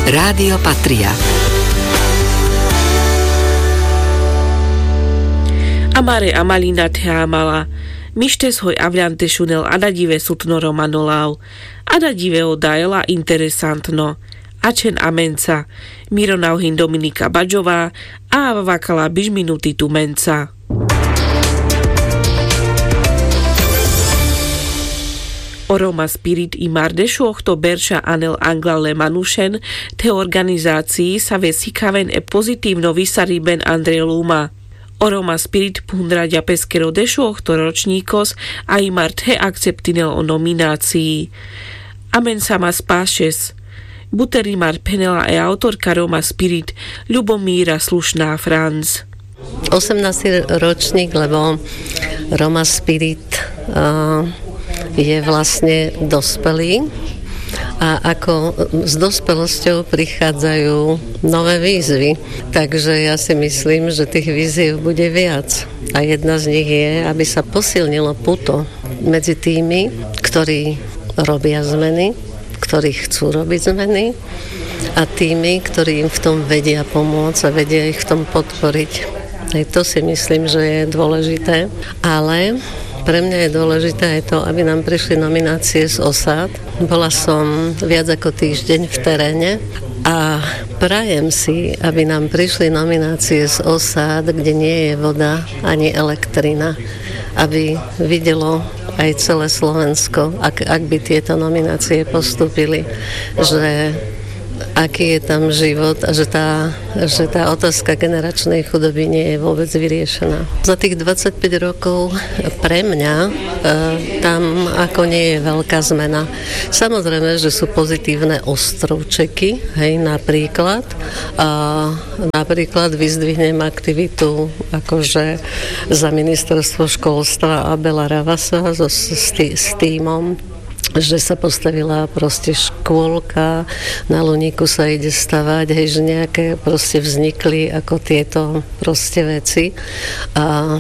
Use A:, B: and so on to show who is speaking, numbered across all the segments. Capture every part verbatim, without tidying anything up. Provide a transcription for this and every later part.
A: Rádio Patria.
B: Amare amalina teamala, mištes hoj avľante šunel adadive sutno romanolao, adadive odajela interesantno, ačen amenca, Miro nauhin Dominika Badžová a avavakala biž minuty tu menca. Oroma Spirit i Mardešoch to berša Anel Angla Le Manušen, te organizácii sa vesikaven e pozitívno vysariben Andrej Luma. Oroma Spirit pundraďa peskero dešoch to ročníkos a i Marte akceptinel o nominácii. Amen sama spášes. Buteri Mar Penela e autorka Roma Spirit Ľubomíra Slušná Franz.
C: osemnásty ročník, lebo Roma Spirit uh, je vlastne dospelý a ako s dospelosťou prichádzajú nové výzvy. Takže ja si myslím, že tých výziev bude viac. A jedna z nich je, aby sa posilnilo puto medzi tými, ktorí robia zmeny, ktorí chcú robiť zmeny a tými, ktorí im v tom vedia pomôcť a vedia ich v tom podporiť. Aj to si myslím, že je dôležité. Ale pre mňa je dôležité aj to, aby nám prišli nominácie z osád. Bola som viac ako týždeň v teréne a prajem si, aby nám prišli nominácie z osád, kde nie je voda ani elektrina. Aby videlo aj celé Slovensko, ak, ak by tieto nominácie postúpili, že aký je tam život a že tá, že tá otázka generačnej chudoby nie je vôbec vyriešená. Za tých dvadsaťpäť rokov pre mňa e, tam ako nie je veľká zmena. Samozrejme, že sú pozitívne ostrovčeky, hej, napríklad. A napríklad vyzdvihnem aktivitu akože za ministerstvo školstva Abela Ravasa so, s, tý, s týmom, že sa postavila proste škôlka, na Luníku sa ide stavať, hej, že nejaké proste vznikli ako tieto proste veci. A,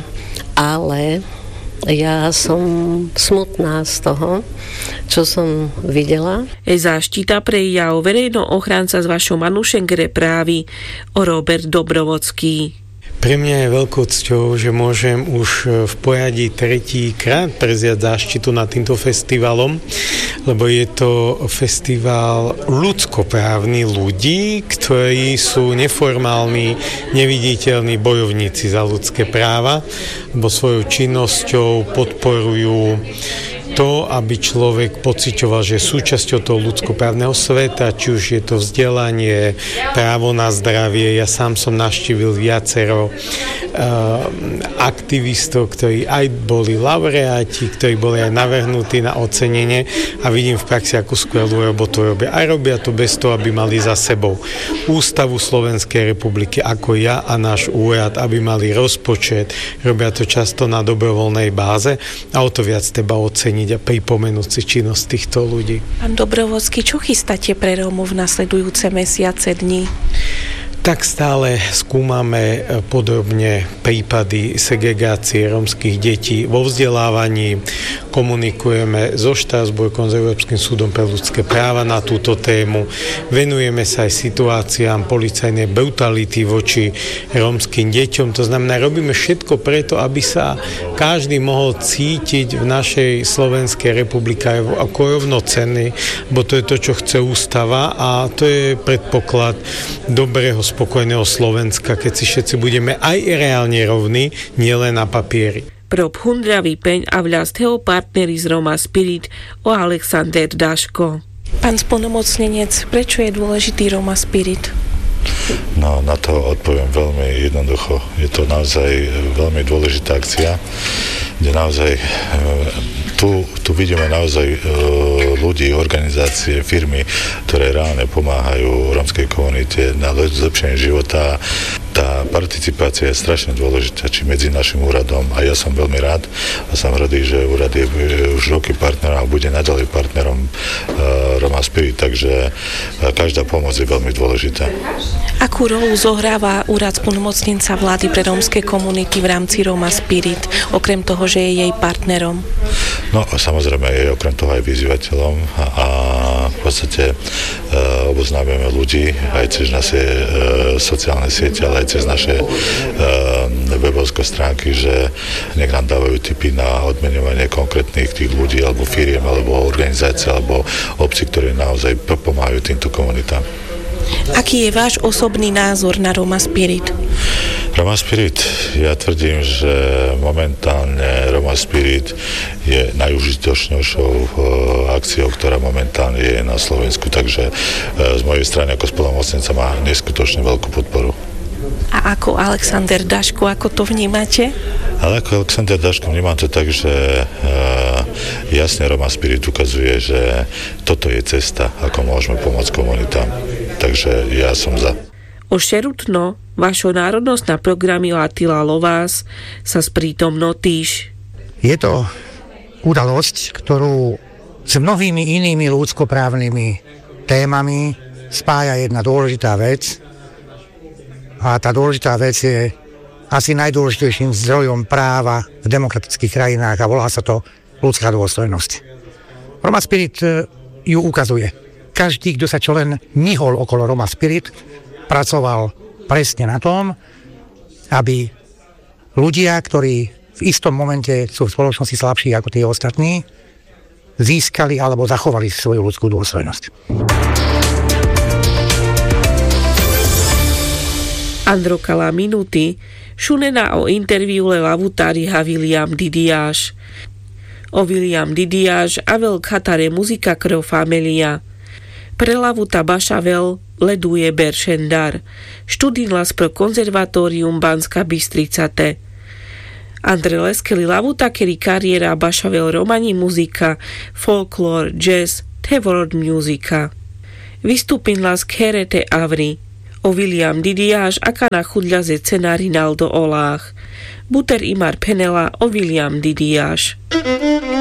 C: ale ja som smutná z toho, čo som videla.
B: E záštita pre jao verejno ochránca z vašom Manušenkere právi o Robert Dobrovodský.
D: Pre mňa je veľkou cťou, že môžem už v poradí tretíkrát prevziať záštitu nad týmto festivalom, lebo je to festival ľudskoprávny ľudí, ktorí sú neformálni, neviditeľní bojovníci za ľudské práva, lebo svojou činnosťou podporujú to, aby človek pociťoval, že je súčasťou toho ľudskoprávneho sveta, či už je to vzdelanie, právo na zdravie. Ja sám som navštívil viacero uh, aktivistov, ktorí aj boli laureáti, ktorí boli aj navrhnutí na ocenenie a vidím v praxi, akú skvelú robotu robia. A robia to bez toho, aby mali za sebou Ústavu Slovenskej republiky, ako ja a náš úrad, aby mali rozpočet. Robia to často na dobrovoľnej báze a o to viac treba oceniť a pripomenúť si činnosť týchto ľudí.
B: Pán Dobrovodský, čo chystáte pre Rómov v nasledujúce mesiace, dni?
D: Tak stále skúmame podrobne prípady segregácie rómskych detí vo vzdelávaní. Komunikujeme so Štrasburgom, s Európskym súdom pre ľudské práva na túto tému. Venujeme sa aj situáciám policajnej brutality voči rómskym deťom. To znamená, robíme všetko preto, aby sa každý mohol cítiť v našej Slovenskej republike ako rovnocenný, bo to je to, čo chce ústava a to je predpoklad dobrého spokojného Slovenska, keď si všetci budeme aj reálne rovní, nielen na papieri.
B: Pro Phundravý peň a vlastného partneri z Roma Spirit o Alexander Daško. Pán splnomocnenec, prečo je dôležitý Roma Spirit?
E: No, na to odpoviem veľmi jednoducho. Je to naozaj veľmi dôležitá akcia, kde naozaj tu, tu vidíme naozaj ľudí, organizácie, firmy, ktoré reálne pomáhajú rómskej komunite na zlepšenie života. Tá participácia je strašne dôležitá, či medzi našim úradom, a ja som veľmi rád a som radý, že úrad je už roky partnerom a bude naďalej partnerom Roma Spirit, takže každá pomoc je veľmi dôležitá.
B: Akú rolu zohráva úrad splnomocnenca vlády pre rómske komunity v rámci Roma Spirit, okrem toho, že je jej partnerom?
E: No samozrejme je okrem toho aj vyzývateľom a v podstate uh, oboznámime ľudí aj cez naše uh, sociálne siete, ale aj cez naše uh, webovské stránky, že nech nám dávajú tipy na odmeňovanie konkrétnych tých ľudí alebo firiem, alebo organizácií, alebo obcí, ktoré naozaj pomáhajú týmto komunitám.
A: Aký je váš osobný názor na Roma Spirit?
E: Roma Spirit, ja tvrdím, že momentálne Roma Spirit je najužitočnejšou uh, akciou, ktorá momentálne je na Slovensku, takže uh, z mojej strany ako spolumocnenca má neskutočne veľkú podporu.
A: A ako Alexander Daško, ako to vnímate?
E: Ale ako Alexander Daško vnímam to tak, že uh, jasne Roma Spirit ukazuje, že toto je cesta, ako môžeme pomôcť komunitám. Takže ja som za.
B: O Šerutno, vašo národnostná programy Latila Lovás sa sprítomno týž.
F: Je to udalosť, ktorú s mnohými inými ľudskoprávnymi témami spája jedna dôležitá vec. A tá dôležitá vec je asi najdôležitejším zdrojom práva v demokratických krajinách a volá sa to ľudská dôstojnosť. Roma Spirit ju ukazuje. Každý, kto sa čo len myhol okolo Roma Spirit, pracoval presne na tom, aby ľudia, ktorí v istom momente sú v spoločnosti slabší ako tí ostatní, získali alebo zachovali svoju ľudskú dôstojnosť.
B: Andro Kala minuty, šunena o interviu le lavutariha William Didiáš. O William Didiáš a veľkatare muzika krv familia. Prelavuta Bašavel leduje Beršendar, študinlas pro konzervatórium Banská Bystricate. Andre Leskeli lavuta, keri kariéra Bašavel romani muzika, folklór, jazz, te world muzika. Vystupinlas kherete avri. O William Didiáš aká na chudľa ze cena Rinaldo Olách. Buter imar penela o William Didiáš.